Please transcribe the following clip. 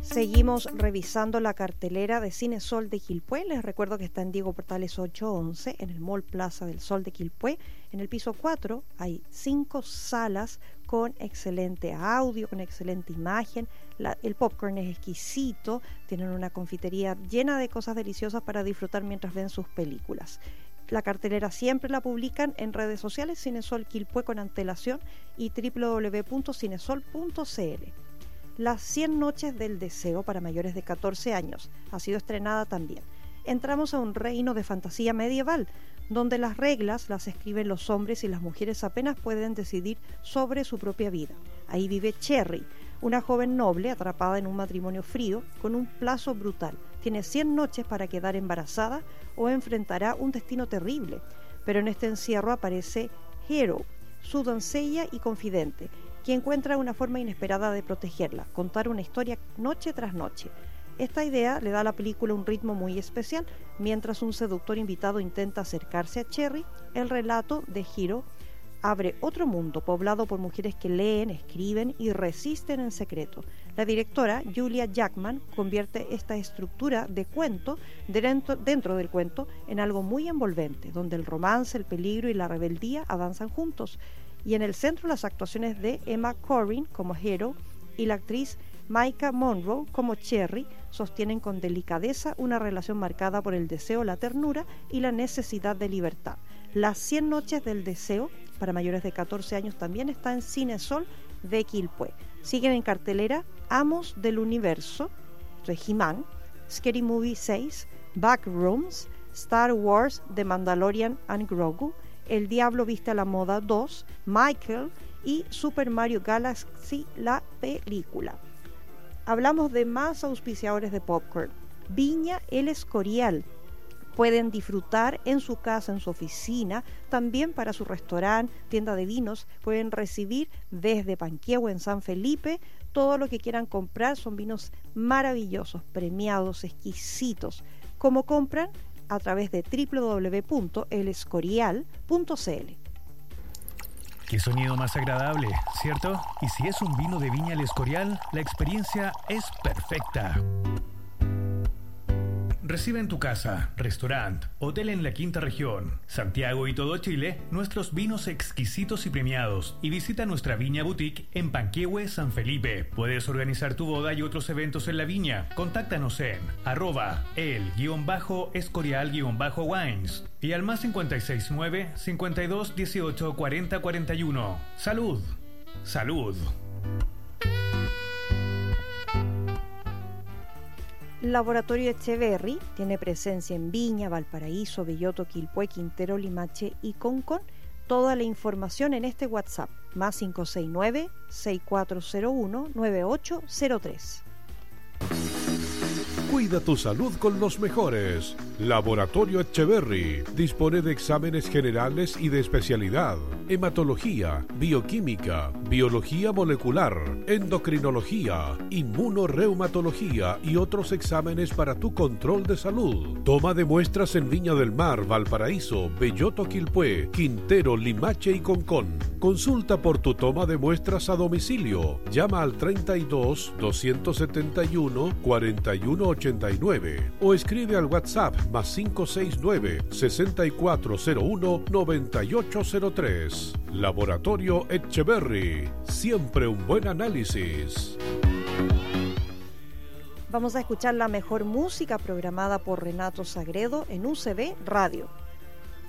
Seguimos revisando la cartelera de Cine Sol de Quilpué. Les recuerdo que está en Diego Portales 811, en el Mall Plaza del Sol de Quilpué. En el piso 4 hay 5 salas con excelente audio, con excelente imagen. El popcorn es exquisito. Tienen una confitería llena de cosas deliciosas para disfrutar mientras ven sus películas. La cartelera siempre la publican en redes sociales, Cinesol Quilpué con antelación y www.cinesol.cl. Las 100 noches del deseo para mayores de 14 años ha sido estrenada también. Entramos a un reino de fantasía medieval, donde las reglas las escriben los hombres y las mujeres apenas pueden decidir sobre su propia vida. Ahí vive Cherry, una joven noble atrapada en un matrimonio frío con un plazo brutal. Tiene 100 noches para quedar embarazada o enfrentará un destino terrible. Pero en este encierro aparece Hero, su doncella y confidente, que encuentra una forma inesperada de protegerla, contar una historia noche tras noche. Esta idea le da a la película un ritmo muy especial. Mientras un seductor invitado intenta acercarse a Cherry, el relato de Hero abre otro mundo poblado por mujeres que leen, escriben y resisten en secreto. La directora Julia Jackman convierte esta estructura de cuento dentro del cuento en algo muy envolvente, donde el romance, el peligro y la rebeldía avanzan juntos. Y en el centro las actuaciones de Emma Corrin como Hero y la actriz Maika Monroe como Cherry sostienen con delicadeza una relación marcada por el deseo, la ternura y la necesidad de libertad. Las 100 noches del deseo para mayores de 14 años también está en Cinesol de Quilpué. Siguen en cartelera Amos del Universo, He-Man, Scary Movie 6, Backrooms, Star Wars, The Mandalorian and Grogu, El Diablo Viste a la Moda 2, Michael y Super Mario Galaxy, la película. Hablamos de más auspiciadores de popcorn. Viña El Escorial. Pueden disfrutar en su casa, en su oficina, también para su restaurante, tienda de vinos. Pueden recibir desde Panquehue en San Felipe todo lo que quieran comprar. Son vinos maravillosos, premiados, exquisitos. ¿Cómo compran? A través de www.elescorial.cl. Qué sonido más agradable, ¿cierto? Y si es un vino de Viña El Escorial, la experiencia es perfecta. Recibe en tu casa, restaurante, hotel en la Quinta Región, Santiago y todo Chile nuestros vinos exquisitos y premiados y visita nuestra Viña Boutique en Panquehue, San Felipe. Puedes organizar tu boda y otros eventos en la viña. Contáctanos en @el_escorial_wines y al más 569 52 18 40 41. ¡Salud! ¡Salud! Laboratorio Echeverry tiene presencia en Viña, Valparaíso, Belloto, Quilpué, Quintero, Limache y Concón. Toda la información en este WhatsApp, más 569 6401 9803. Cuida tu salud con los mejores. Laboratorio Echeverry dispone de exámenes generales y de especialidad: hematología, bioquímica, biología molecular, endocrinología, inmunorreumatología y otros exámenes para tu control de salud. Toma de muestras en Viña del Mar, Valparaíso, Belloto, Quilpué, Quintero, Limache y Concón. Consulta por tu toma de muestras a domicilio. Llama al 32 271 4189 o escribe al WhatsApp más 569 6401 9803. Laboratorio Echeverry. Siempre un buen análisis. Vamos a escuchar la mejor música programada por Renato Sagredo en UCB Radio.